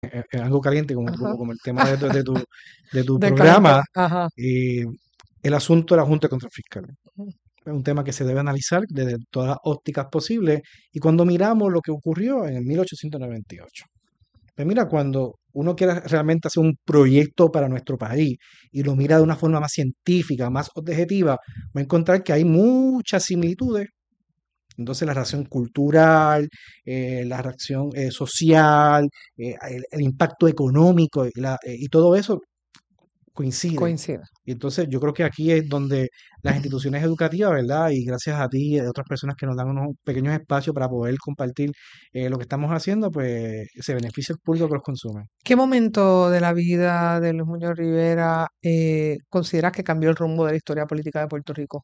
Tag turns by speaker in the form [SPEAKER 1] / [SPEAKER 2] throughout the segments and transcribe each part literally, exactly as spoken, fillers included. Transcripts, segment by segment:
[SPEAKER 1] eh, eh, algo caliente como, como,
[SPEAKER 2] Ajá.
[SPEAKER 1] como el tema de, tu- de tu, de tu
[SPEAKER 2] Del calentón.
[SPEAKER 1] programa,
[SPEAKER 2] Ajá.
[SPEAKER 1] eh, el asunto de la Junta de Control Fiscal.
[SPEAKER 2] Ujú.
[SPEAKER 1] Es un tema que se debe analizar desde todas las ópticas posibles. Y cuando miramos lo que ocurrió en el mil ochocientos noventa y ocho, pues mira, cuando uno quiere realmente hacer un proyecto para nuestro país y lo mira de una forma más científica, más objetiva, va a encontrar que hay muchas similitudes. Entonces la reacción cultural, eh, la reacción eh, social, eh, el, el impacto económico y, la- eh, y todo eso coinciden.
[SPEAKER 2] Coincide.
[SPEAKER 1] Y entonces yo creo que aquí es donde las instituciones educativas, ¿verdad? Y gracias a ti y a otras personas que nos dan unos pequeños espacios para poder compartir eh, lo que estamos haciendo, pues se beneficia el público que los consume.
[SPEAKER 2] ¿Qué momento de la vida de Luis Muñoz Rivera eh, consideras que cambió el rumbo de la historia política de Puerto Rico?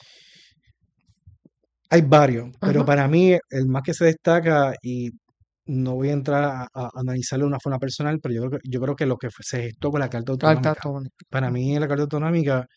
[SPEAKER 1] Hay varios, pero
[SPEAKER 2] Ajá.
[SPEAKER 1] para mí el más que se destaca, y no voy a entrar a, a analizarlo de una forma personal, pero yo creo que, yo creo que lo que fue- se gestó con la Carta
[SPEAKER 2] Carta
[SPEAKER 1] Autonómica.
[SPEAKER 2] Tónica.
[SPEAKER 1] Para mí la Carta Autonómica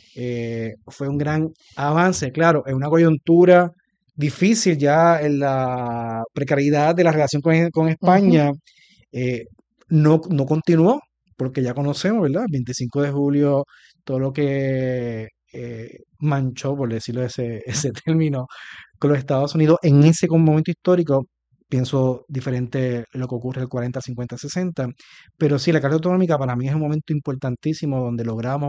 [SPEAKER 1] eh, fue un gran avance, claro, en una coyuntura difícil ya en la precariedad de la relación con, con
[SPEAKER 2] Ujú.
[SPEAKER 1] España, eh, no, no continuó, porque ya conocemos, ¿verdad? veinticinco de julio, todo lo que eh, manchó, por decirlo ese, ese término, con los Estados Unidos en ese momento histórico. Pienso diferente lo que ocurre el cuarenta, cincuenta, sesenta, pero sí, la Carta Autonómica para mí es un momento importantísimo donde logramos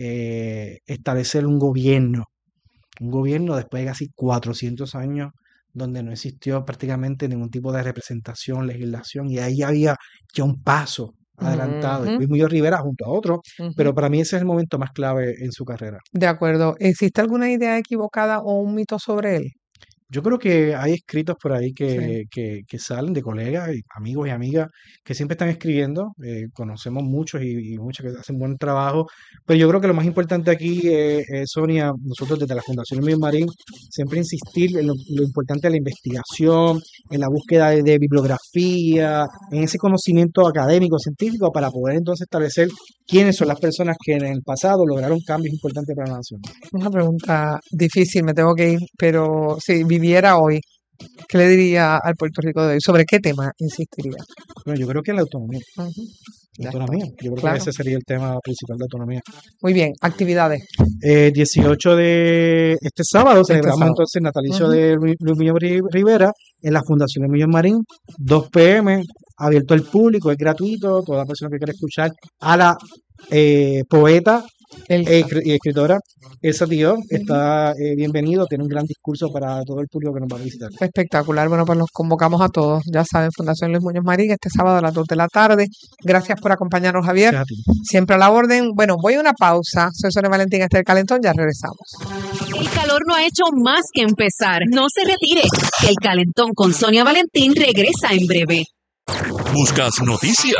[SPEAKER 1] eh, establecer un gobierno, un gobierno después de casi cuatrocientos años donde no existió prácticamente ningún tipo de representación, legislación, y ahí había ya un paso adelantado. Y
[SPEAKER 2] Ujú.
[SPEAKER 1] Luis Muñoz Rivera junto a otros,
[SPEAKER 2] Ujú.
[SPEAKER 1] pero para mí ese es el momento más clave en su carrera.
[SPEAKER 2] De acuerdo. ¿Existe alguna idea equivocada o un mito sobre él?
[SPEAKER 1] Yo creo que hay escritos por ahí
[SPEAKER 2] Sí.
[SPEAKER 1] que, que, que salen de colegas, y amigos y amigas que siempre están escribiendo. Eh, conocemos muchos y, y muchas que hacen buen trabajo. Pero yo creo que lo más importante aquí, eh, eh, Sonia, nosotros desde la Fundación Luis Marín, siempre insistir en lo, lo importante de la investigación, en la búsqueda de, de bibliografía, en ese conocimiento académico, científico, para poder entonces establecer quiénes son las personas que en el pasado lograron cambios importantes para la nación.
[SPEAKER 2] Una pregunta difícil, me tengo que ir, pero si viviera hoy, ¿qué le diría al Puerto Rico de hoy? ¿Sobre qué tema insistiría?
[SPEAKER 1] Bueno, yo creo que la autonomía.
[SPEAKER 2] Ujú.
[SPEAKER 1] La
[SPEAKER 2] Ya está.
[SPEAKER 1] autonomía. Yo creo que
[SPEAKER 2] Claro.
[SPEAKER 1] ese sería el tema principal de autonomía.
[SPEAKER 2] Muy bien. Actividades
[SPEAKER 1] Eh, dieciocho de este sábado
[SPEAKER 2] este
[SPEAKER 1] celebramos
[SPEAKER 2] sábado.
[SPEAKER 1] entonces el natalicio
[SPEAKER 2] Ujú.
[SPEAKER 1] de Luis Luis Muñoz Ri- Rivera en la Fundación de Muñoz Marín, dos p m, abierto al público, es gratuito, toda persona que quiera escuchar a la eh, poeta e
[SPEAKER 2] Elsa.
[SPEAKER 1] escri- y escritora Elsa Tío
[SPEAKER 2] Ujú.
[SPEAKER 1] está eh, bienvenido, tiene un gran discurso para todo el público que nos va a visitar.
[SPEAKER 2] Espectacular. Bueno, pues los convocamos a todos. Ya saben, Fundación Luis Muñoz Marín, este sábado a las dos de la tarde. Gracias por acompañarnos, Javier.
[SPEAKER 1] Gracias a ti.
[SPEAKER 2] Siempre a la orden. Bueno, voy a una pausa. Soy Sonia Valentín, este es el Calentón. Ya regresamos.
[SPEAKER 3] El calor no ha hecho más que empezar. No se retire. El Calentón con Sonia Valentín regresa en breve.
[SPEAKER 4] Buscas noticias,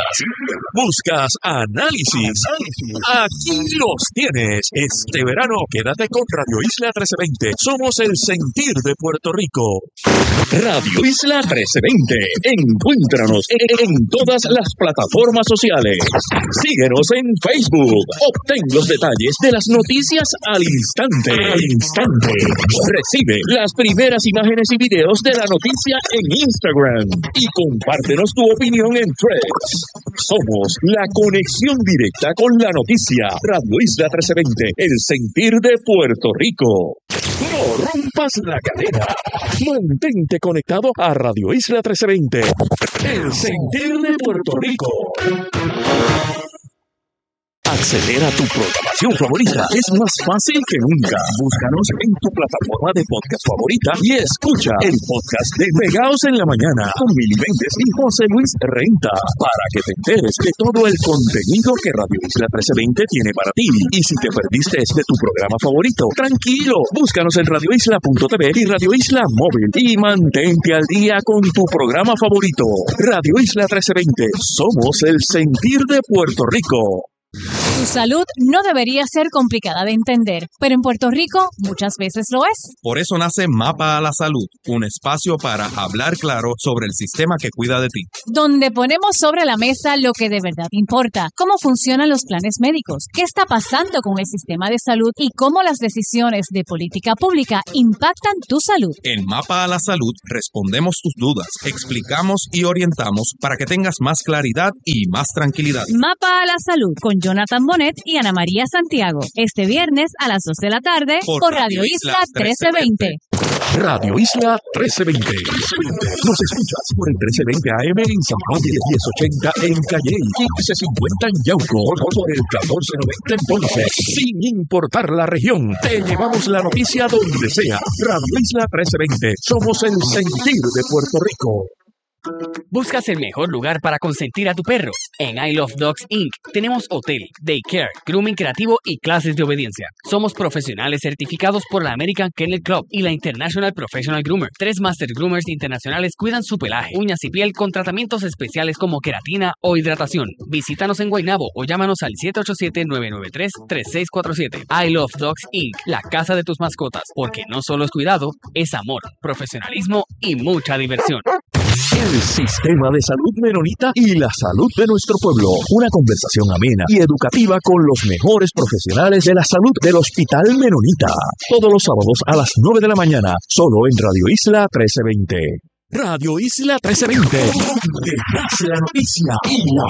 [SPEAKER 4] buscas análisis. Aquí los tienes. Este verano quédate con Radio Isla trece veinte. Somos el sentir de Puerto Rico. Radio Isla trece veinte. Encuéntranos en, en todas las plataformas sociales. Síguenos en Facebook. Obtén los detalles de las noticias al instante. Al instante. Recibe las primeras imágenes y videos de la noticia en Instagram. Y compártenos tu opinión en Threads. Somos la conexión directa con la noticia. Radio Isla trece veinte. El sentir de Puerto Rico. No rompas la cadena. Mantente conectado a Radio Isla trece veinte. El sentir de Puerto Rico. Acceder a tu programación favorita es más fácil que nunca. Búscanos en tu plataforma de podcast favorita y escucha el podcast de Pegaos en la Mañana con Mili Méndez y José Luis Renta para que te enteres de todo el contenido que Radio Isla trece veinte tiene para ti. Y si te perdiste de tu programa favorito, tranquilo, búscanos en radio isla punto t v y Radio Isla Móvil y mantente al día con tu programa favorito. Radio Isla trece veinte, somos el sentir de Puerto Rico.
[SPEAKER 5] Tu salud no debería ser complicada de entender, pero en Puerto Rico muchas veces lo es.
[SPEAKER 6] Por eso nace Mapa a la Salud, un espacio para hablar claro sobre el sistema que cuida de ti.
[SPEAKER 5] Donde ponemos sobre la mesa lo que de verdad importa, cómo funcionan los planes médicos, qué está pasando con el sistema de salud y cómo las decisiones de política pública impactan tu salud.
[SPEAKER 6] En Mapa a la Salud respondemos tus dudas, explicamos y orientamos para que tengas más claridad y más tranquilidad.
[SPEAKER 5] Mapa a la Salud con Jonathan Bonet y Ana María Santiago. Este viernes a las dos de la tarde por, por Radio Isla trece veinte.
[SPEAKER 4] Radio Isla trece veinte. Nos escuchas por el trece veinte A M en San Juan, diez ochenta en Calley, quince cincuenta en Yauco, por el catorce noventa en Ponce. Sin importar la región, te llevamos la noticia donde sea. Radio Isla trece veinte. Somos el sentir de Puerto Rico.
[SPEAKER 7] ¿Buscas el mejor lugar para consentir a tu perro? En I Love Dogs incorporated tenemos hotel, daycare, grooming creativo y clases de obediencia. Somos profesionales certificados por la American Kennel Club y la International Professional Groomer. Tres Master Groomers internacionales cuidan su pelaje, uñas y piel con tratamientos especiales como queratina o hidratación. Visítanos en Guaynabo o llámanos al siete ocho siete, nueve nueve tres, tres seis cuatro siete. I Love Dogs incorporated, la casa de tus mascotas, porque no solo es cuidado, es amor, profesionalismo y mucha diversión.
[SPEAKER 4] El sistema de salud menonita y la salud de nuestro pueblo. Una conversación amena y educativa con los mejores profesionales de la salud del Hospital Menonita. Todos los sábados a las nueve de la mañana, solo en Radio Isla trece veinte. Radio Isla trece veinte. Detrás de la noticia y la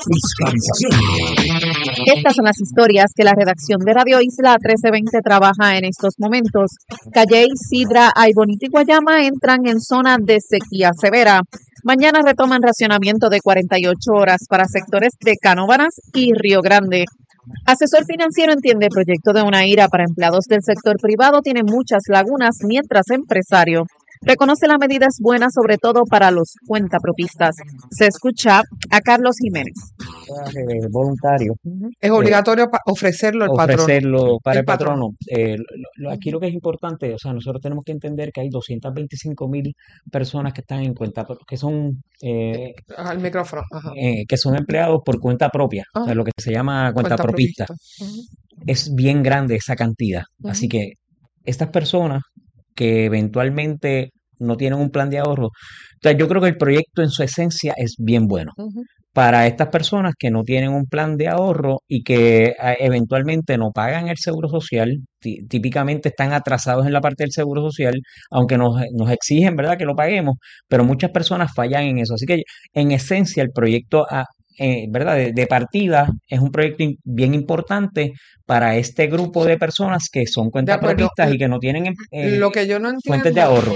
[SPEAKER 4] fiscalización.
[SPEAKER 8] Estas son las historias que la redacción de Radio Isla trece veinte trabaja en estos momentos. Calley, Sidra, Aybonito y Guayama entran en zona de sequía severa. Mañana retoman racionamiento de cuarenta y ocho horas para sectores de Canóvanas y Río Grande. Asesor financiero entiende proyecto de una ira para empleados del sector privado tiene muchas lagunas, mientras empresario reconoce la medida es buena, sobre todo para los cuentapropistas. Se escucha a Carlos Jiménez.
[SPEAKER 9] Eh, voluntario.
[SPEAKER 2] Es obligatorio pa- ofrecerlo al patrono.
[SPEAKER 9] Ofrecerlo para
[SPEAKER 2] El
[SPEAKER 9] el patrono. Eh, lo- lo- aquí lo que es importante, o sea, nosotros tenemos que entender que hay doscientas veinticinco mil personas que están en cuenta, que son eh,
[SPEAKER 2] Ajá, el micrófono. Ajá.
[SPEAKER 9] eh, que son empleados por cuenta propia, o sea,
[SPEAKER 2] Ajá.
[SPEAKER 9] lo que se llama cuenta propista.
[SPEAKER 2] Cuentapropista. Ujú.
[SPEAKER 9] Es bien grande esa cantidad. Así
[SPEAKER 2] Ujú.
[SPEAKER 9] que estas personas que eventualmente no tienen un plan de ahorro, o sea, yo creo que el proyecto en su esencia es bien bueno.
[SPEAKER 2] Ujú.
[SPEAKER 9] Para estas personas que no tienen un plan de ahorro y que eh, eventualmente no pagan el seguro social, tí- típicamente están atrasados en la parte del seguro social, aunque nos, nos exigen, ¿verdad?, que lo paguemos, pero muchas personas fallan en eso. Así que en esencia el proyecto, ah, eh, ¿verdad?, de, de partida es un proyecto in- bien importante para este grupo de personas que son
[SPEAKER 2] De acuerdo.
[SPEAKER 9] cuentapropistas y que no tienen eh,
[SPEAKER 2] Lo que yo no
[SPEAKER 9] fuentes de
[SPEAKER 2] entiendo.
[SPEAKER 9] ahorro.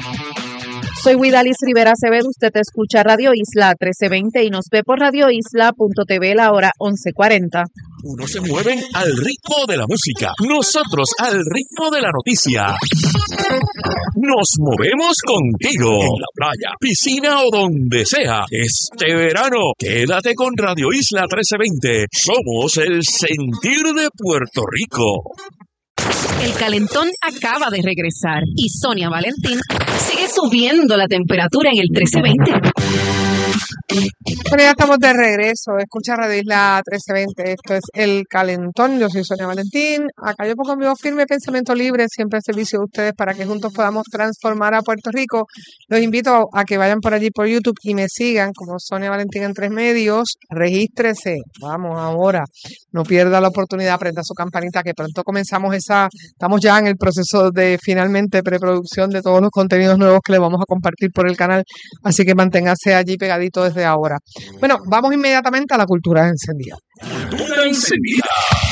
[SPEAKER 8] Soy Widalis Rivera Acevedo, usted escucha Radio Isla trece veinte y nos ve por radioisla punto t v la hora once cuarenta.
[SPEAKER 4] Unos se mueven al ritmo de la música, nosotros al ritmo de la noticia. Nos movemos contigo en la playa, piscina o donde sea. Este verano, quédate con Radio Isla trece veinte. Somos el sentir de Puerto Rico.
[SPEAKER 3] El calentón acaba de regresar y Sonia Valentín sigue subiendo la temperatura en el trece veinte.
[SPEAKER 2] Bueno, ya estamos de regreso. Escucha Radio Isla trece veinte. Esto es El Calentón. Yo soy Sonia Valentín. Acá yo pongo mi voz firme, pensamiento libre, siempre al servicio de ustedes para que juntos podamos transformar a Puerto Rico. Los invito a que vayan por allí por YouTube y me sigan como Sonia Valentín en tres medios. Regístrese. Vamos ahora. No pierda la oportunidad, prenda su campanita que pronto comenzamos esa. Estamos ya en el proceso de finalmente preproducción de todos los contenidos nuevos que le vamos a compartir por el canal. Así que manténgase allí pegadito desde ahora. Bueno, vamos inmediatamente a la cultura encendida.
[SPEAKER 4] Cultura encendida.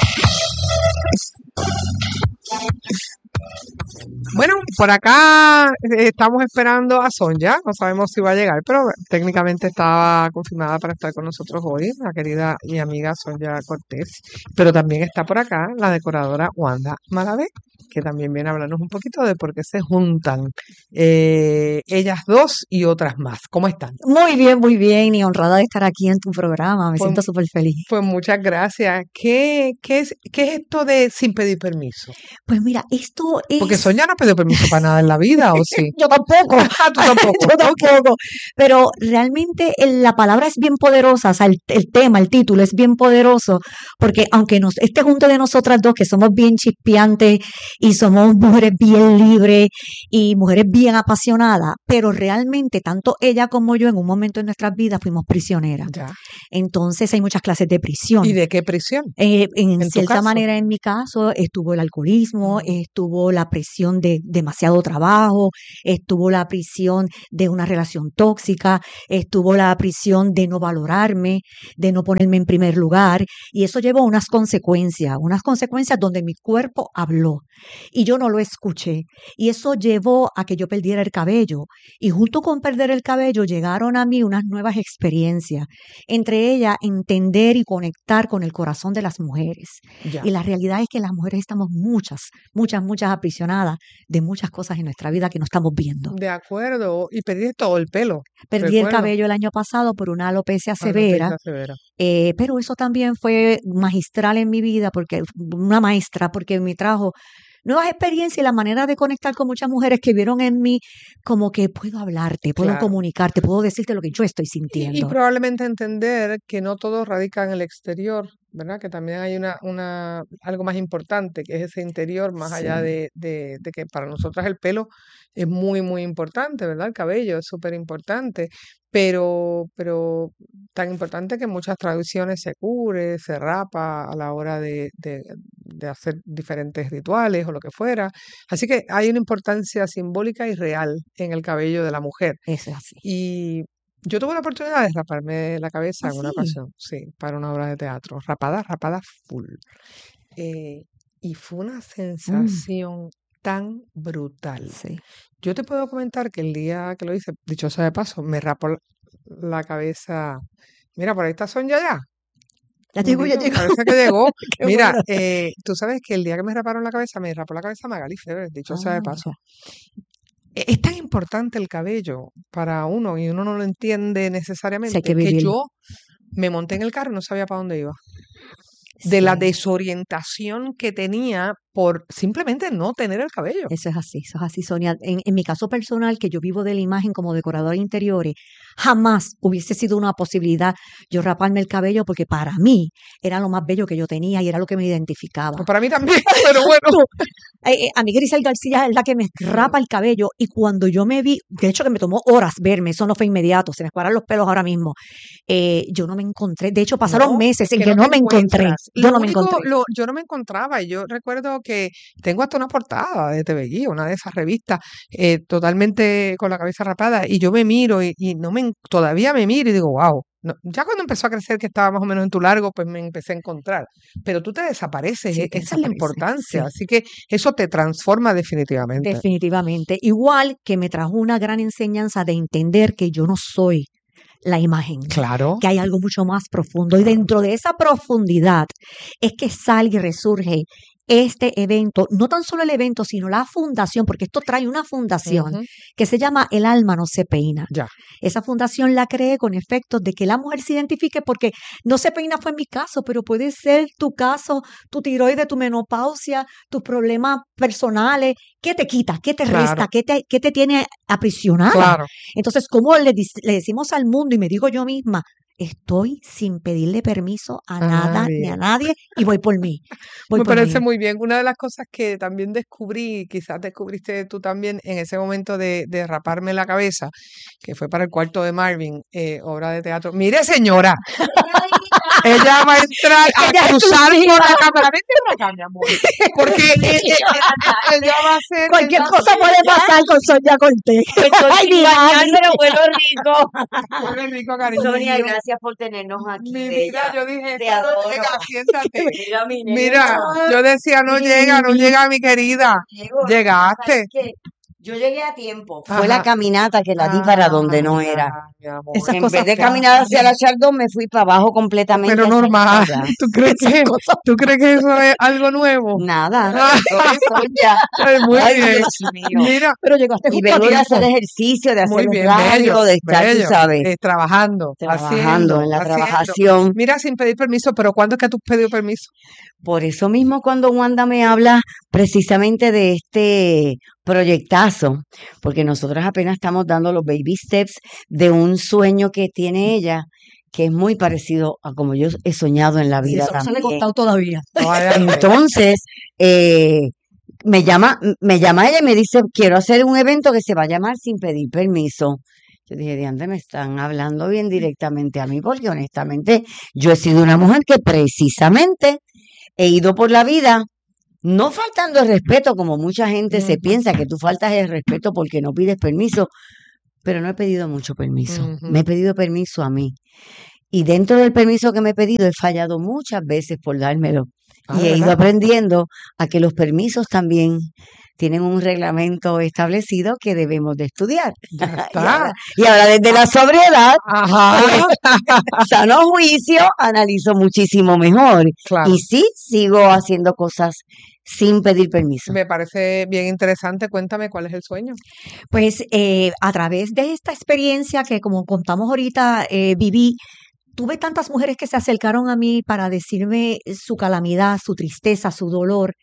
[SPEAKER 2] Bueno, por acá eh, estamos esperando a Sonia, no sabemos si va a llegar, pero técnicamente estaba confirmada para estar con nosotros hoy, la querida y amiga Sonia Cortés, pero también está por acá la decoradora Wanda Malavé. que también viene a hablarnos un poquito de por qué se juntan eh, ellas dos y otras más. ¿Cómo están?
[SPEAKER 10] Muy bien, muy bien, y honrada de estar aquí en tu programa. Me
[SPEAKER 2] Pues,
[SPEAKER 10] siento súper feliz.
[SPEAKER 2] pues muchas gracias. ¿Qué, qué es, qué es esto de sin pedir permiso?
[SPEAKER 10] Pues mira, esto
[SPEAKER 2] Porque
[SPEAKER 10] es...
[SPEAKER 2] Sonia no pidió permiso para nada en la vida, ¿o sí?
[SPEAKER 10] Yo tampoco.
[SPEAKER 2] Ah, tú tampoco.
[SPEAKER 10] Yo tampoco. Pero realmente el- la palabra es bien poderosa, o sea, el, el tema, el título es bien poderoso, porque aunque nos, este junto de nosotras dos, que somos bien chispeantes y somos mujeres bien libres y mujeres bien apasionadas, pero realmente tanto ella como yo en un momento en nuestras vidas fuimos prisioneras.
[SPEAKER 2] Ya.
[SPEAKER 10] Entonces hay muchas clases de prisión.
[SPEAKER 2] ¿Y de qué prisión?
[SPEAKER 10] Eh, en
[SPEAKER 2] En tu
[SPEAKER 10] cierta
[SPEAKER 2] caso.
[SPEAKER 10] manera, en mi caso, estuvo el alcoholismo,
[SPEAKER 2] Ujú.
[SPEAKER 10] estuvo la presión de demasiado trabajo, estuvo la prisión de una relación tóxica, estuvo la prisión de no valorarme, de no ponerme en primer lugar, y eso llevó a unas consecuencias, unas consecuencias donde mi cuerpo habló y yo no lo escuché, y eso llevó a que yo perdiera el cabello, y junto con perder el cabello llegaron a mí unas nuevas experiencias, entre ellas entender y conectar con el corazón de las mujeres.
[SPEAKER 2] Ya.
[SPEAKER 10] Y la realidad es que las mujeres estamos muchas, muchas, muchas aprisionadas de muchas cosas en nuestra vida que no estamos viendo.
[SPEAKER 2] De acuerdo. Y perdí todo el pelo.
[SPEAKER 10] Perdí el
[SPEAKER 2] Recuerdo.
[SPEAKER 10] cabello el año pasado por una alopecia severa,
[SPEAKER 2] Alopecia severa.
[SPEAKER 10] eh, pero eso también fue magistral en mi vida, porque una maestra, porque me trajo nuevas experiencias y la manera de conectar con muchas mujeres que vieron en mí como que puedo hablarte, puedo
[SPEAKER 2] Claro.
[SPEAKER 10] comunicarte, puedo decirte lo que yo estoy
[SPEAKER 2] Y, y
[SPEAKER 10] sintiendo.
[SPEAKER 2] probablemente entender que no todo radica en el exterior, ¿verdad? Que también hay una, una, algo más importante, que es ese interior, más allá
[SPEAKER 10] Sí.
[SPEAKER 2] de, de, de que para nosotras el pelo es muy, muy importante, ¿verdad? El cabello es súper importante, pero, pero tan importante que en muchas tradiciones se cubre, se rapa a la hora de, de, de hacer diferentes rituales o lo que fuera. Así que hay una importancia simbólica y real en el cabello de la mujer.
[SPEAKER 10] Eso es así.
[SPEAKER 2] Y yo tuve la oportunidad de raparme la cabeza
[SPEAKER 10] ¿Ah,
[SPEAKER 2] en una
[SPEAKER 10] sí?
[SPEAKER 2] ocasión, sí, para una obra de teatro, rapada, rapada full. Eh, y fue una
[SPEAKER 10] Mm,
[SPEAKER 2] sensación tan brutal.
[SPEAKER 10] sí.
[SPEAKER 2] Yo te puedo comentar que el día que lo hice, dicho sea de paso, me rapó la la cabeza. Mira, por ahí está Sonia ya.
[SPEAKER 10] Ya llegó, ya
[SPEAKER 2] Bendito,
[SPEAKER 10] llegó.
[SPEAKER 2] parece que llegó.
[SPEAKER 10] Qué
[SPEAKER 2] Mira,
[SPEAKER 10] bueno.
[SPEAKER 2] eh, tú sabes que el día que me raparon la cabeza, me rapó la cabeza Magali Febre, dicho sea de
[SPEAKER 10] Ah,
[SPEAKER 2] paso.
[SPEAKER 10] mira.
[SPEAKER 2] E- Es tan importante el cabello para uno y uno no lo entiende
[SPEAKER 10] Sí, hay
[SPEAKER 2] necesariamente
[SPEAKER 10] que
[SPEAKER 2] que
[SPEAKER 10] vivirlo.
[SPEAKER 2] yo me monté en el carro y no sabía para dónde iba. De la
[SPEAKER 10] Sí.
[SPEAKER 2] desorientación que tenía por simplemente no tener el cabello.
[SPEAKER 10] Eso es así, eso es así, Sonia. En, en mi caso personal, que yo vivo de la imagen como decoradora de interiores, jamás hubiese sido una posibilidad yo raparme el cabello porque para mí era lo más bello que yo tenía y era lo que me identificaba.
[SPEAKER 2] Pues para mí también, pero bueno.
[SPEAKER 10] Tú, eh, eh, a mí Grisel García es la que me rapa el cabello y cuando yo me vi, de hecho que me tomó horas verme, eso no fue inmediato, se me paran los pelos ahora mismo, eh, yo no me encontré, de hecho pasaron
[SPEAKER 2] No,
[SPEAKER 10] meses
[SPEAKER 2] es
[SPEAKER 10] en
[SPEAKER 2] que
[SPEAKER 10] que
[SPEAKER 2] no
[SPEAKER 10] no
[SPEAKER 2] te
[SPEAKER 10] me encontré,
[SPEAKER 2] encuentras.
[SPEAKER 10] yo
[SPEAKER 2] Lo
[SPEAKER 10] no me
[SPEAKER 2] único,
[SPEAKER 10] encontré.
[SPEAKER 2] lo, yo no me encontraba. Y yo recuerdo que tengo hasta una portada de T V Guía, una de esas revistas, eh, totalmente con la cabeza rapada. Y yo me miro y, y no me, en- todavía me miro y digo, wow. No, ya cuando empezó a crecer, que estaba más o menos en tu largo, pues me empecé a encontrar. Pero tú te desapareces,
[SPEAKER 10] Sí,
[SPEAKER 2] e-
[SPEAKER 10] te
[SPEAKER 2] esa es la
[SPEAKER 10] desaparece,
[SPEAKER 2] importancia.
[SPEAKER 10] sí.
[SPEAKER 2] Así que eso te transforma definitivamente.
[SPEAKER 10] Definitivamente. Igual que me trajo una gran enseñanza de entender que yo no soy la imagen,
[SPEAKER 2] Claro,
[SPEAKER 10] que hay algo mucho más profundo. Y
[SPEAKER 2] claro.
[SPEAKER 10] dentro de esa profundidad es que sale y resurge este evento, no tan solo el evento, sino la fundación, porque esto trae una fundación
[SPEAKER 2] Ujú,
[SPEAKER 10] que se llama El Alma No Se Peina.
[SPEAKER 2] ya.
[SPEAKER 10] Esa fundación la creé con efectos de que la mujer se identifique, porque no se peina fue en mi caso, pero puede ser tu caso, tu tiroides, tu menopausia, tus problemas personales. ¿Qué te quita? ¿Qué te
[SPEAKER 2] Claro,
[SPEAKER 10] resta? ¿Qué te, qué te tiene aprisionada?
[SPEAKER 2] claro.
[SPEAKER 10] Entonces, ¿cómo le, dis- le decimos al mundo y me digo yo misma? Estoy sin pedirle permiso a
[SPEAKER 2] A
[SPEAKER 10] nada ni
[SPEAKER 2] nadie.
[SPEAKER 10] a nadie y voy por mí. Voy
[SPEAKER 2] Me
[SPEAKER 10] por
[SPEAKER 2] parece
[SPEAKER 10] mí.
[SPEAKER 2] muy bien. Una de las cosas que también descubrí, quizás descubriste tú también en ese momento de, de raparme la cabeza, que fue para el cuarto de Marvin, eh, obra de teatro. Mire, señora, ella va a entrar
[SPEAKER 10] Es que
[SPEAKER 2] a
[SPEAKER 10] ella es
[SPEAKER 2] cruzar por
[SPEAKER 10] exclusiva.
[SPEAKER 2] la cámara. Vente por acá, mi amor. Porque eh, eh, eh, ella va a ser,
[SPEAKER 10] Cualquier
[SPEAKER 2] ella,
[SPEAKER 10] cosa puede pasar con Sonia Cortés.
[SPEAKER 11] Estoy
[SPEAKER 10] Ay,
[SPEAKER 11] sin
[SPEAKER 10] mi
[SPEAKER 11] bañar,
[SPEAKER 10] mami.
[SPEAKER 11] pero huelo rico.
[SPEAKER 2] huele rico, cariño
[SPEAKER 11] Sonia,
[SPEAKER 2] mío.
[SPEAKER 11] gracias por tenernos aquí,
[SPEAKER 2] Mi vida,
[SPEAKER 11] bella.
[SPEAKER 2] yo dije,
[SPEAKER 11] Te
[SPEAKER 2] esta no
[SPEAKER 11] adoro.
[SPEAKER 2] llega, siéntate.
[SPEAKER 11] Mira, mi nena.
[SPEAKER 2] Mira, yo decía, no llega, no
[SPEAKER 10] Mi-
[SPEAKER 2] llega, mi querida.
[SPEAKER 11] Llego, lo que pasa es
[SPEAKER 2] Llegaste.
[SPEAKER 11] que Yo llegué a tiempo. Fue
[SPEAKER 2] Ajá.
[SPEAKER 11] la caminata que la di para donde no era.
[SPEAKER 2] Ah, mi amor.
[SPEAKER 10] Esas
[SPEAKER 11] En
[SPEAKER 10] cosas
[SPEAKER 11] vez de
[SPEAKER 10] pasan.
[SPEAKER 11] caminar hacia la Chardón, me fui para abajo completamente
[SPEAKER 2] Pero
[SPEAKER 11] hacia la
[SPEAKER 2] normal.
[SPEAKER 11] Chardón.
[SPEAKER 2] ¿Tú crees
[SPEAKER 10] Esas
[SPEAKER 2] que,
[SPEAKER 10] cosas
[SPEAKER 2] tú crees que eso es algo nuevo?
[SPEAKER 11] Nada,
[SPEAKER 2] Ah,
[SPEAKER 11] eso es Sonia.
[SPEAKER 2] ay, muy
[SPEAKER 11] Ay,
[SPEAKER 2] bien.
[SPEAKER 11] Dios mío.
[SPEAKER 2] Mira,
[SPEAKER 10] Pero llegaste
[SPEAKER 11] Y
[SPEAKER 10] justo a
[SPEAKER 11] vengo de hacer
[SPEAKER 10] tiempo.
[SPEAKER 11] ejercicio, de
[SPEAKER 2] muy
[SPEAKER 11] hacer
[SPEAKER 2] bien,
[SPEAKER 11] radio,
[SPEAKER 2] bello,
[SPEAKER 11] de estar, tú
[SPEAKER 2] bello.
[SPEAKER 11] sabes,
[SPEAKER 2] Eh, trabajando,
[SPEAKER 11] trabajando
[SPEAKER 2] haciendo,
[SPEAKER 11] en la
[SPEAKER 2] haciendo.
[SPEAKER 11] trabajación.
[SPEAKER 2] Mira, sin pedir permiso, pero ¿cuándo es que tú has pedido permiso?
[SPEAKER 11] Por eso mismo cuando Wanda me habla precisamente de este proyectazo, porque nosotros apenas estamos dando los baby steps de un sueño que tiene ella, que es muy parecido a como yo he soñado en la
[SPEAKER 10] Sí,
[SPEAKER 11] vida
[SPEAKER 10] eso no se le ha
[SPEAKER 11] también.
[SPEAKER 10] contado todavía.
[SPEAKER 2] Vaya,
[SPEAKER 11] Entonces, eh, me llama, me llama ella y me dice, quiero hacer un evento que se va a llamar Sin Pedir Permiso. Yo dije, diantre, me están hablando bien directamente a mí, porque honestamente yo he sido una mujer que precisamente he ido por la vida no faltando el respeto, como mucha gente se
[SPEAKER 2] Ujú,
[SPEAKER 11] piensa que tú faltas el respeto porque no pides permiso, pero no he pedido mucho permiso. Me he
[SPEAKER 2] ujú.
[SPEAKER 11] pedido permiso a mí. Y dentro del permiso que me he pedido, he fallado muchas veces por dármelo.
[SPEAKER 2] Ah,
[SPEAKER 11] Y
[SPEAKER 2] ¿de
[SPEAKER 11] he ido
[SPEAKER 2] verdad?
[SPEAKER 11] aprendiendo a que los permisos también tienen un reglamento establecido que debemos de estudiar.
[SPEAKER 2] Ya
[SPEAKER 11] Y ahora,
[SPEAKER 2] está.
[SPEAKER 11] y ahora desde la sobriedad,
[SPEAKER 2] Ajá.
[SPEAKER 11] pues, sano juicio, analizo muchísimo mejor.
[SPEAKER 2] Claro.
[SPEAKER 11] Y sí, sigo haciendo cosas sin pedir permiso.
[SPEAKER 2] Me parece bien interesante. Cuéntame cuál es el sueño.
[SPEAKER 10] Pues eh, a través de esta experiencia que, como contamos ahorita, eh, viví, tuve tantas mujeres que se acercaron a mí para decirme su calamidad, su tristeza, su dolor,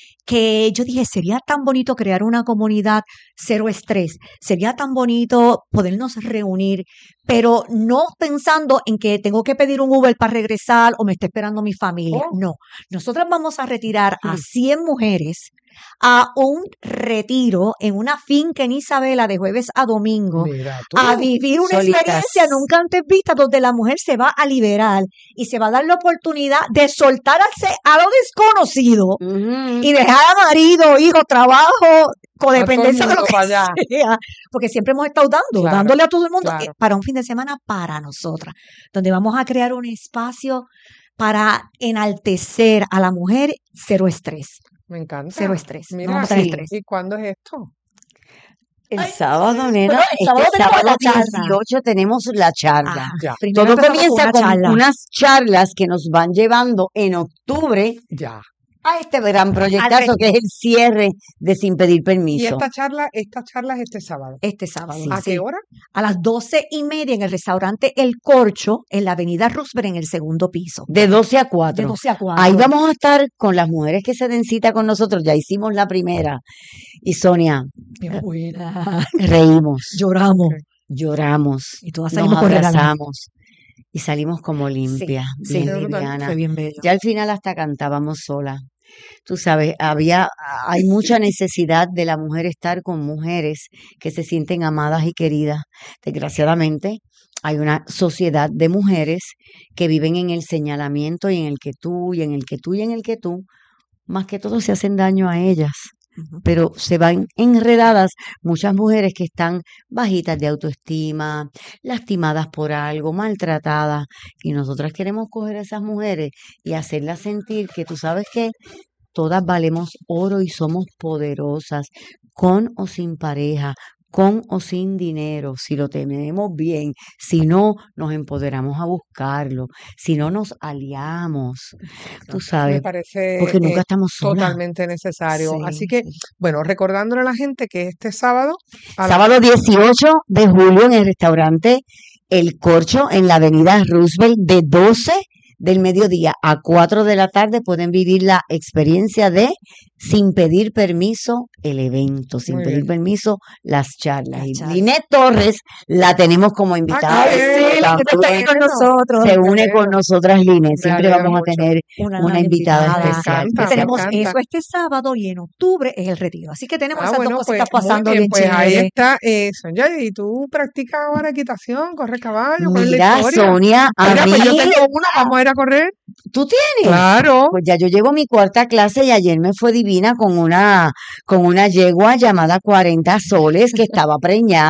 [SPEAKER 10] que yo dije, sería tan bonito crear una comunidad cero estrés, sería tan bonito podernos reunir, pero no pensando en que tengo que pedir un Uber para regresar o me está esperando mi familia.
[SPEAKER 2] Oh,
[SPEAKER 10] No, nosotras vamos a retirar a
[SPEAKER 2] mm,
[SPEAKER 10] cien mujeres a un retiro en una finca en Isabela de jueves a domingo
[SPEAKER 2] mira
[SPEAKER 10] a
[SPEAKER 2] tú.
[SPEAKER 10] vivir una
[SPEAKER 11] Solitas.
[SPEAKER 10] experiencia nunca antes vista donde la mujer se va a liberar y se va a dar la oportunidad de soltarse a lo desconocido
[SPEAKER 11] Ujú.
[SPEAKER 10] y dejar a marido, hijo, trabajo,
[SPEAKER 2] A todo el
[SPEAKER 10] codependencia de lo
[SPEAKER 2] mundo
[SPEAKER 10] que
[SPEAKER 2] para allá.
[SPEAKER 10] sea, porque siempre hemos estado dando,
[SPEAKER 2] Claro,
[SPEAKER 10] dándole a todo el mundo eh,
[SPEAKER 2] claro.
[SPEAKER 10] para un fin de semana para nosotras, donde vamos a crear un espacio para enaltecer a la mujer cero estrés,
[SPEAKER 2] Me
[SPEAKER 10] cero
[SPEAKER 2] encanta.
[SPEAKER 10] estrés, no
[SPEAKER 2] Mira,
[SPEAKER 10] vamos a tener
[SPEAKER 11] Sí.
[SPEAKER 10] estrés.
[SPEAKER 2] ¿y cuándo es esto?
[SPEAKER 11] El
[SPEAKER 10] Ay,
[SPEAKER 11] sábado,
[SPEAKER 10] bueno,
[SPEAKER 11] nena,
[SPEAKER 10] el
[SPEAKER 11] este
[SPEAKER 10] sábado tenemos
[SPEAKER 11] sábado
[SPEAKER 10] la charla.
[SPEAKER 11] dieciocho tenemos la charla.
[SPEAKER 10] Ajá,
[SPEAKER 2] Ya,
[SPEAKER 10] primero
[SPEAKER 11] Todo
[SPEAKER 10] empezamos con
[SPEAKER 11] comienza
[SPEAKER 10] una
[SPEAKER 11] con
[SPEAKER 10] charla.
[SPEAKER 11] unas charlas que nos van llevando en octubre
[SPEAKER 2] ya.
[SPEAKER 11] a este gran
[SPEAKER 10] Al
[SPEAKER 11] proyectazo que es
[SPEAKER 10] retiro.
[SPEAKER 11] el cierre de Sin Pedir
[SPEAKER 2] Y
[SPEAKER 11] Permiso.
[SPEAKER 2] esta charla, esta charla es este sábado.
[SPEAKER 10] Este sábado,
[SPEAKER 11] Sí.
[SPEAKER 2] ¿A qué
[SPEAKER 10] sí.
[SPEAKER 2] hora?
[SPEAKER 10] A las doce y media en el restaurante El Corcho, en la avenida Roosevelt, en el segundo piso.
[SPEAKER 11] De doce a
[SPEAKER 10] De
[SPEAKER 11] cuatro.
[SPEAKER 10] doce a
[SPEAKER 11] Ahí
[SPEAKER 10] cuatro.
[SPEAKER 11] vamos a estar con las mujeres que se den cita con nosotros. Ya hicimos la primera. Y Sonia,
[SPEAKER 10] Mi abuela.
[SPEAKER 11] reímos,
[SPEAKER 10] Lloramos.
[SPEAKER 2] Ok.
[SPEAKER 11] lloramos,
[SPEAKER 10] Y todas
[SPEAKER 11] nos
[SPEAKER 10] salimos con regalos.
[SPEAKER 11] abrazamos y salimos como
[SPEAKER 10] Sí,
[SPEAKER 11] limpias,
[SPEAKER 10] sí,
[SPEAKER 11] bien
[SPEAKER 2] Qué brutal.
[SPEAKER 11] livianas.
[SPEAKER 10] fue bien bello.
[SPEAKER 11] Ya al final hasta cantábamos sola. Tú sabes, había, hay mucha necesidad de la mujer estar con mujeres que se sienten amadas y queridas. Desgraciadamente, hay una sociedad de mujeres que viven en el señalamiento y en el que tú, y en el que tú, y en el que tú, más que todo se hacen daño a ellas.
[SPEAKER 10] Ujú.
[SPEAKER 11] Pero se van enredadas muchas mujeres que están bajitas de autoestima, lastimadas por algo, maltratadas, y nosotras queremos coger a esas mujeres y hacerlas sentir que tú sabes que todas valemos oro y somos poderosas, con o sin pareja, con o sin dinero, si lo tenemos bien, si no, nos empoderamos a buscarlo, si no, nos aliamos, tú
[SPEAKER 2] Me
[SPEAKER 11] sabes,
[SPEAKER 2] parece
[SPEAKER 11] porque nunca
[SPEAKER 2] eh,
[SPEAKER 11] estamos solas.
[SPEAKER 2] totalmente necesario. Así
[SPEAKER 11] Sí,
[SPEAKER 2] que,
[SPEAKER 11] sí.
[SPEAKER 2] bueno, recordándole a la gente que este sábado a las
[SPEAKER 11] Sábado dieciocho de julio en el restaurante El Corcho en la avenida Roosevelt de doce del mediodía a cuatro de la tarde pueden vivir la experiencia de Sin Pedir Permiso, el evento, Sin
[SPEAKER 2] Muy
[SPEAKER 11] Pedir
[SPEAKER 2] bien.
[SPEAKER 11] Permiso, las charlas.
[SPEAKER 10] La
[SPEAKER 11] Y
[SPEAKER 10] charla.
[SPEAKER 11] Linet Torres la tenemos como invitada.
[SPEAKER 2] qué
[SPEAKER 10] Ay, sí,
[SPEAKER 2] bien,
[SPEAKER 10] la que está
[SPEAKER 11] También
[SPEAKER 10] aquí con
[SPEAKER 2] bueno.
[SPEAKER 10] nosotros.
[SPEAKER 11] se
[SPEAKER 2] Me
[SPEAKER 11] une con
[SPEAKER 2] alegro,
[SPEAKER 11] nosotras Linet.
[SPEAKER 2] me
[SPEAKER 11] Siempre
[SPEAKER 2] alegra
[SPEAKER 11] vamos a
[SPEAKER 2] mucho.
[SPEAKER 11] tener
[SPEAKER 10] Una
[SPEAKER 11] una
[SPEAKER 10] gran
[SPEAKER 11] invitada
[SPEAKER 10] invitada.
[SPEAKER 2] Me
[SPEAKER 11] especial.
[SPEAKER 2] encanta,
[SPEAKER 10] Pues
[SPEAKER 2] me
[SPEAKER 10] tenemos
[SPEAKER 2] encanta.
[SPEAKER 10] eso este sábado y en octubre es el retiro. Así que tenemos
[SPEAKER 2] Ah,
[SPEAKER 10] esas dos
[SPEAKER 2] bueno, pues
[SPEAKER 10] cositas
[SPEAKER 2] muy
[SPEAKER 10] pasando
[SPEAKER 2] bien,
[SPEAKER 10] bien
[SPEAKER 2] pues ahí
[SPEAKER 10] chévere.
[SPEAKER 2] está. Eh, Sonia, ¿y tú practicas ahora equitación? ¿Corres caballo? ¿Cuál es la
[SPEAKER 11] Mira,
[SPEAKER 2] historia?
[SPEAKER 11] Sonia, a
[SPEAKER 2] Mira, pues yo
[SPEAKER 11] mí,
[SPEAKER 2] tengo una, vamos a ir a correr.
[SPEAKER 11] ¿tú tienes?
[SPEAKER 2] Claro.
[SPEAKER 11] Pues ya yo llevo mi cuarta clase y ayer me fue divina con una, con una yegua llamada cuarenta soles que estaba preñada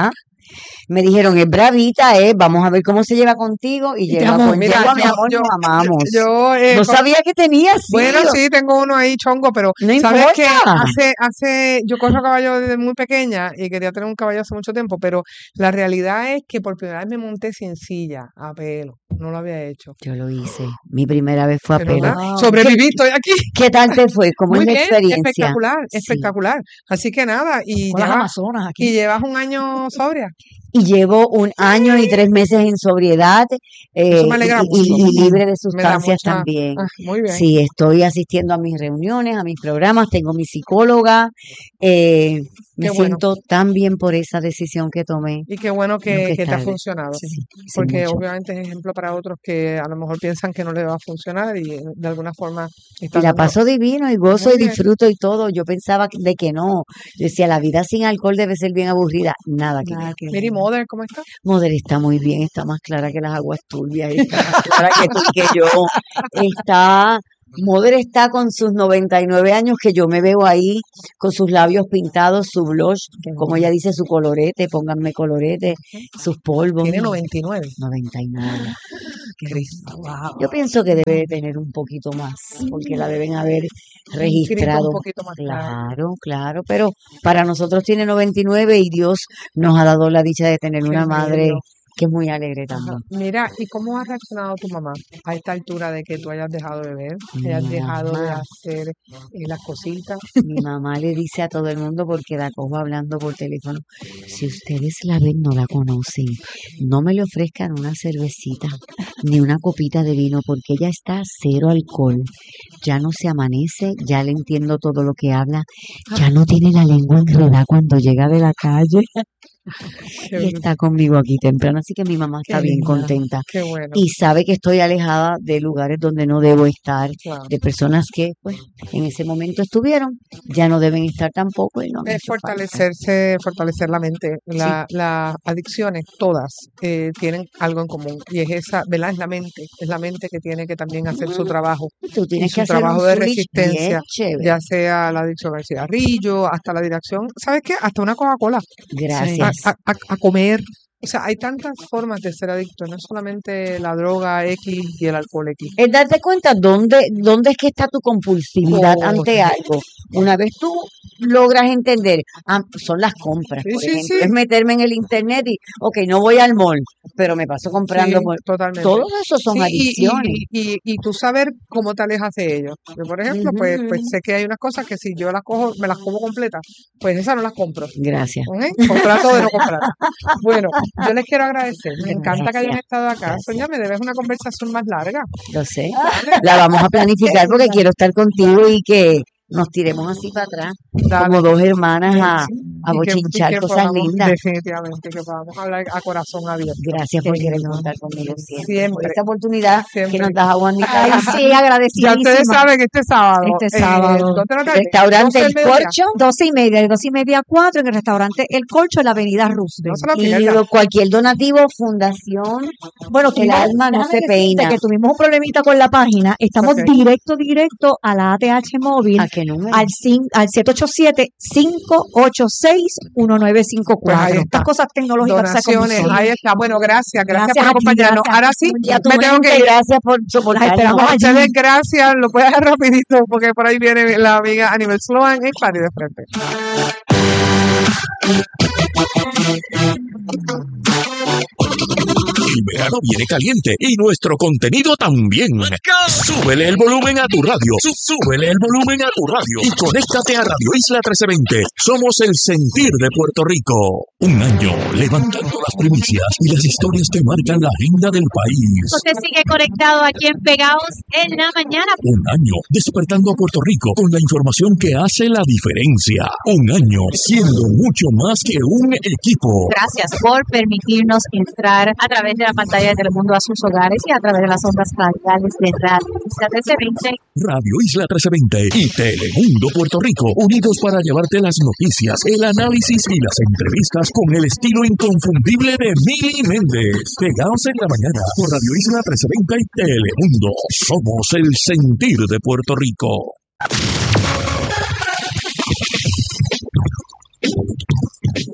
[SPEAKER 11] me dijeron, es bravita, eh, vamos a ver cómo se lleva contigo y lleva
[SPEAKER 2] amor,
[SPEAKER 11] con
[SPEAKER 2] mira,
[SPEAKER 11] yegua, mi
[SPEAKER 2] yo-
[SPEAKER 11] amor,
[SPEAKER 2] yo-
[SPEAKER 11] nos amamos.
[SPEAKER 2] Yo, eh,
[SPEAKER 11] no
[SPEAKER 2] con-
[SPEAKER 11] sabía que tenías.
[SPEAKER 2] Bueno, sí, tengo uno ahí chongo, pero
[SPEAKER 11] No
[SPEAKER 2] sabes que
[SPEAKER 11] importa.
[SPEAKER 2] hace, hace, yo corro caballo desde muy pequeña y quería tener un caballo hace mucho tiempo, pero la realidad es que por primera vez me monté sin silla, a pelo, no lo había hecho.
[SPEAKER 11] Yo lo hice. Mi primera vez fue a
[SPEAKER 2] ¿Es
[SPEAKER 11] pelo.
[SPEAKER 2] verdad? Sobreviví, estoy aquí.
[SPEAKER 11] ¿Qué tal te fue? ¿Cómo
[SPEAKER 2] Muy
[SPEAKER 11] es la
[SPEAKER 2] bien,
[SPEAKER 11] experiencia?
[SPEAKER 2] espectacular,
[SPEAKER 11] Sí.
[SPEAKER 2] espectacular. Así que nada, y
[SPEAKER 10] Con las
[SPEAKER 2] llevas,
[SPEAKER 10] amazonas aquí.
[SPEAKER 2] y llevas un año sobria.
[SPEAKER 11] Y llevo un año y tres meses en sobriedad eh,
[SPEAKER 2] Eso me alegra
[SPEAKER 11] y, y-
[SPEAKER 2] mucho.
[SPEAKER 11] y libre de
[SPEAKER 2] Me da
[SPEAKER 11] sustancias
[SPEAKER 2] mucha,
[SPEAKER 11] también.
[SPEAKER 2] ah, muy bien.
[SPEAKER 11] Sí, estoy asistiendo a mis reuniones, a mis programas, tengo mi psicóloga. eh, me
[SPEAKER 2] Qué bueno.
[SPEAKER 11] siento tan bien por esa decisión que tomé.
[SPEAKER 2] Y qué bueno que,
[SPEAKER 11] Nunca es
[SPEAKER 2] que te ha
[SPEAKER 11] tarde.
[SPEAKER 2] funcionado.
[SPEAKER 11] Sí, hice
[SPEAKER 2] Porque
[SPEAKER 11] mucho.
[SPEAKER 2] obviamente es ejemplo para otros que a lo mejor piensan que no les va a funcionar y eh, de alguna forma
[SPEAKER 11] Y
[SPEAKER 2] están
[SPEAKER 11] la
[SPEAKER 2] dando.
[SPEAKER 11] paso divino y gozo
[SPEAKER 2] Muy
[SPEAKER 11] y
[SPEAKER 2] bien.
[SPEAKER 11] disfruto y todo. Yo pensaba que- de que no. Yo decía, la vida sin alcohol debe ser bien aburrida. Nada que ver.
[SPEAKER 10] Nada que ver.
[SPEAKER 2] Miri Mother, ¿cómo está?
[SPEAKER 11] Mother está muy bien, está más clara que las aguas turbias, está más clara que tú y que yo. Está, Mother está con sus noventa y nueve años, que yo me veo ahí con sus labios pintados, su blush, como ella dice, su colorete, pónganme colorete, sus polvos.
[SPEAKER 2] Tiene noventa y nueve.
[SPEAKER 11] noventa y nueve.
[SPEAKER 2] Cristo, wow.
[SPEAKER 11] Yo pienso que debe de tener un poquito más, porque la deben haber
[SPEAKER 2] Un grito
[SPEAKER 11] registrado.
[SPEAKER 2] un poquito más claro.
[SPEAKER 11] Claro, claro, pero para nosotros tiene noventa y nueve y Dios nos ha dado la dicha de tener
[SPEAKER 2] Qué
[SPEAKER 11] una madre
[SPEAKER 2] bello.
[SPEAKER 11] que es muy alegre
[SPEAKER 2] Ajá.
[SPEAKER 11] también.
[SPEAKER 2] Mira, ¿y cómo ha reaccionado tu mamá a esta altura de que tú hayas dejado de beber,
[SPEAKER 11] Mi
[SPEAKER 2] hayas dejado de
[SPEAKER 11] mamá.
[SPEAKER 2] hacer eh, las cositas?
[SPEAKER 11] Mi mamá le dice a todo el mundo, porque la cojo hablando por teléfono, si ustedes la ven, no la conocen, no me le ofrezcan una cervecita ni una copita de vino, porque ella está a cero alcohol, ya no se amanece, ya le entiendo todo lo que habla, ya no tiene la lengua enredada cuando llega de la calle.
[SPEAKER 2] Qué,
[SPEAKER 11] Y
[SPEAKER 2] bueno,
[SPEAKER 11] está conmigo aquí temprano, así que mi mamá
[SPEAKER 2] qué
[SPEAKER 11] está bien
[SPEAKER 2] linda,
[SPEAKER 11] contenta
[SPEAKER 2] qué bueno.
[SPEAKER 11] y sabe que estoy alejada de lugares donde no debo estar,
[SPEAKER 2] Claro.
[SPEAKER 11] de personas que pues en ese momento estuvieron, ya no deben estar tampoco y no me ha
[SPEAKER 2] Es
[SPEAKER 11] hecho falta.
[SPEAKER 2] fortalecerse, fortalecer la mente.
[SPEAKER 11] Sí,
[SPEAKER 2] La, las adicciones, todas, eh, tienen algo en común y es esa, ¿verdad? Es la mente, es la mente que tiene que también hacer su trabajo
[SPEAKER 11] tú
[SPEAKER 2] y
[SPEAKER 11] tienes que
[SPEAKER 2] su
[SPEAKER 11] hacer un
[SPEAKER 2] trabajo de
[SPEAKER 11] switch bien
[SPEAKER 2] resistencia,
[SPEAKER 11] chévere.
[SPEAKER 2] ya sea la adicción al cigarrillo, hasta la adicción, ¿sabes qué? Hasta una Coca-Cola,
[SPEAKER 10] Sí.
[SPEAKER 2] a,
[SPEAKER 11] Gracias.
[SPEAKER 2] a, a- a comer. O sea, hay tantas formas de ser adicto, no es solamente la droga X y el alcohol X.
[SPEAKER 11] Es darte cuenta dónde, dónde es que está tu compulsividad ante
[SPEAKER 2] Correcto.
[SPEAKER 11] algo. Una vez tú logras entender, ah, son las compras,
[SPEAKER 2] Sí,
[SPEAKER 11] por
[SPEAKER 2] sí,
[SPEAKER 11] ejemplo,
[SPEAKER 2] sí,
[SPEAKER 11] es meterme en el internet y, ok, no voy al mall, pero me paso comprando
[SPEAKER 2] sí,
[SPEAKER 11] por...
[SPEAKER 2] totalmente.
[SPEAKER 11] Todo eso son
[SPEAKER 2] Sí, y,
[SPEAKER 11] adicciones.
[SPEAKER 2] y, y, y tú saber cómo te alejas de ellos. Yo, por ejemplo, pues, pues
[SPEAKER 11] Ujú.
[SPEAKER 2] sé que hay unas cosas que si yo las cojo, me las como completas, pues esas no las compro.
[SPEAKER 11] Gracias.
[SPEAKER 2] ¿Ok? Con trato de no comprar. Bueno, yo les quiero agradecer. Me encanta que hayan
[SPEAKER 11] Gracias.
[SPEAKER 2] estado acá.
[SPEAKER 11] Gracias.
[SPEAKER 2] Sonia, me debes una conversación más larga.
[SPEAKER 11] Lo sé.
[SPEAKER 2] Dale,
[SPEAKER 11] La vamos a planificar porque quiero estar contigo y que nos tiremos así para atrás, como
[SPEAKER 2] dale.
[SPEAKER 11] dos hermanas
[SPEAKER 2] Eh,
[SPEAKER 11] a,
[SPEAKER 2] sí,
[SPEAKER 11] a
[SPEAKER 2] y que, y
[SPEAKER 11] bochinchar
[SPEAKER 2] que
[SPEAKER 11] cosas
[SPEAKER 2] podamos,
[SPEAKER 11] lindas.
[SPEAKER 2] definitivamente, que podamos hablar a corazón abierto.
[SPEAKER 11] Gracias
[SPEAKER 2] Qué
[SPEAKER 11] por querer
[SPEAKER 2] lindo.
[SPEAKER 11] contar conmigo siempre, por
[SPEAKER 2] Siempre,
[SPEAKER 11] esta oportunidad que
[SPEAKER 2] siempre.
[SPEAKER 11] nos das a Juan
[SPEAKER 10] Ay,
[SPEAKER 11] Nicolás.
[SPEAKER 10] sí,
[SPEAKER 2] Ya ustedes
[SPEAKER 10] agradecidísima.
[SPEAKER 2] saben, este sábado,
[SPEAKER 10] Este
[SPEAKER 2] eh,
[SPEAKER 10] sábado,
[SPEAKER 2] ¿dónde de la tarde?
[SPEAKER 11] Restaurante
[SPEAKER 2] doce
[SPEAKER 11] El
[SPEAKER 2] del mediodía.
[SPEAKER 11] Corcho
[SPEAKER 10] doce y media, de doce y media a cuatro en el restaurante El Colcho en la avenida
[SPEAKER 2] No
[SPEAKER 10] Roosevelt.
[SPEAKER 2] se lo
[SPEAKER 11] y
[SPEAKER 2] pierdan.
[SPEAKER 11] lo- cualquier donativo, Fundación
[SPEAKER 10] Bueno,
[SPEAKER 11] El
[SPEAKER 10] tuvimos,
[SPEAKER 11] Alma No
[SPEAKER 10] déjame
[SPEAKER 11] Se
[SPEAKER 10] decirte
[SPEAKER 11] Peina.
[SPEAKER 10] que tuvimos un problemita con la página. Estamos
[SPEAKER 2] Ok.
[SPEAKER 10] directo, directo a la A T H móvil
[SPEAKER 11] ¿A qué número?
[SPEAKER 10] al, cin- al siete ocho siete, cinco ocho seis, uno nueve cinco
[SPEAKER 2] Pues ahí
[SPEAKER 10] cuatro.
[SPEAKER 2] está.
[SPEAKER 10] Estas cosas tecnológicas, ¿sabes cómo
[SPEAKER 2] Donaciones,
[SPEAKER 10] son?
[SPEAKER 2] ahí está. Bueno, gracias, gracias
[SPEAKER 10] Gracias
[SPEAKER 2] por
[SPEAKER 10] a ti,
[SPEAKER 2] acompañarnos.
[SPEAKER 10] gracias.
[SPEAKER 2] Ahora sí,
[SPEAKER 11] Y a tu
[SPEAKER 2] me tengo que
[SPEAKER 11] mente,
[SPEAKER 2] ir.
[SPEAKER 11] gracias por
[SPEAKER 10] Las
[SPEAKER 11] soportarnos.
[SPEAKER 10] esperamos
[SPEAKER 2] A
[SPEAKER 10] allí.
[SPEAKER 2] ustedes gracias, lo puedes hacer rapidito porque por ahí viene la amiga Anibel Sloan en Claro y de Frente.
[SPEAKER 4] El verano viene caliente y nuestro contenido también. Súbele el volumen a tu radio. Sú- Súbele el volumen a tu radio. Y conéctate a Radio Isla trece veinte. Somos el sentir de Puerto Rico. Un año levantando las primicias y las historias que marcan la agenda del país.
[SPEAKER 5] Usted sigue conectado aquí en Pegaos en la mañana.
[SPEAKER 4] Un año despertando a Puerto Rico con la información que hace la diferencia. Un año siendo mucho más que un equipo.
[SPEAKER 5] Gracias por permitirnos entrar a través de la pantalla de Telemundo a sus hogares y a través de las ondas radiales de Radio Isla trece veinte.
[SPEAKER 4] Radio Isla trece veinte y Telemundo Puerto Rico, unidos para llevarte las noticias, el análisis y las entrevistas con el estilo inconfundible de Mili Méndez. Pegaos en la mañana por Radio Isla trece veinte y Telemundo. Somos el sentir de Puerto Rico.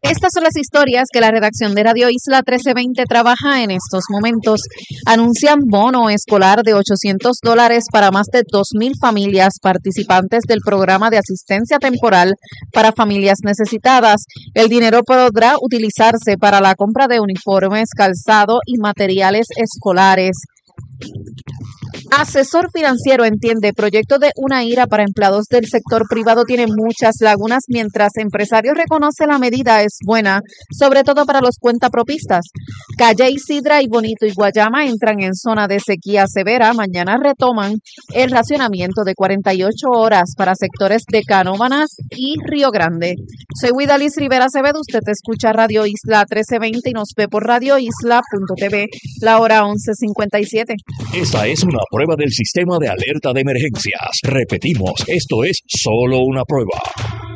[SPEAKER 8] Estas son las historias que la redacción de Radio Isla trece veinte trabaja en estos momentos. Anuncian bono escolar de ochocientos dólares para más de dos mil familias participantes del programa de asistencia temporal para familias necesitadas. El dinero podrá utilizarse para la compra de uniformes, calzado y materiales escolares. Asesor financiero entiende, proyecto de una ira para empleados del sector privado tiene muchas lagunas, mientras empresarios reconoce la medida es buena, sobre todo para los cuentapropistas. Calle, Sidra y Bonito y Guayama entran en zona de sequía severa. Mañana retoman el racionamiento de cuarenta y ocho horas para sectores de Canóvanas y Río Grande. Soy Guidalis Rivera Acevedo, usted escucha Radio Isla trece veinte y nos ve por radio isla punto t v, la hora once cincuenta y siete.
[SPEAKER 4] Esta es una prueba del sistema de alerta de emergencias. Repetimos, esto es solo una prueba.